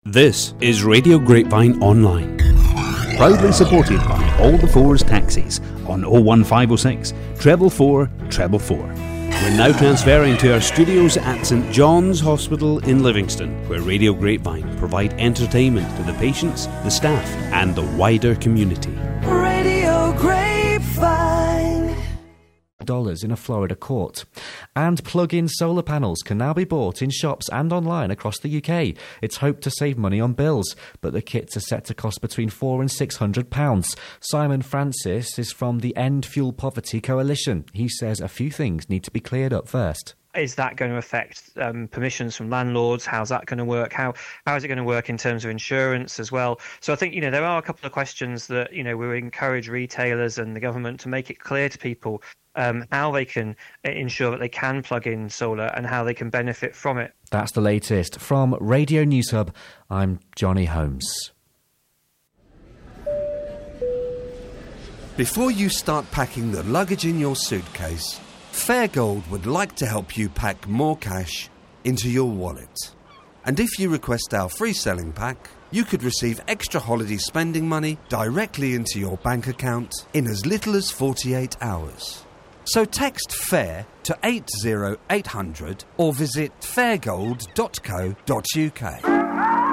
This is Radio Grapevine Online, proudly supported by All the Fours Taxis on 01506 444 444. We're now transferring to our studios at St John's Hospital in Livingston, where Radio Grapevine provide entertainment to the patients, the staff and the wider community. Radio Grapevine. Dollars in a Florida court. And plug-in solar panels can now be bought in shops and online across the UK. It's hoped to save money on bills, but the kits are set to cost between £400 and £600. Simon Francis is from the End Fuel Poverty Coalition. He says a few things need to be cleared up first. Is that going to affect permissions from landlords? How's that going to work? How is it going to work in terms of insurance as well? So I think, there are a couple of questions that, we encourage retailers and the government to make it clear to people how they can ensure that they can plug in solar and how they can benefit from it. That's the latest. From Radio News Hub, I'm Johnny Holmes. Before you start packing the luggage in your suitcase, Fairgold would like to help you pack more cash into your wallet. And if you request our free selling pack, you could receive extra holiday spending money directly into your bank account in as little as 48 hours. So text FAIR to 80800 or visit fairgold.co.uk.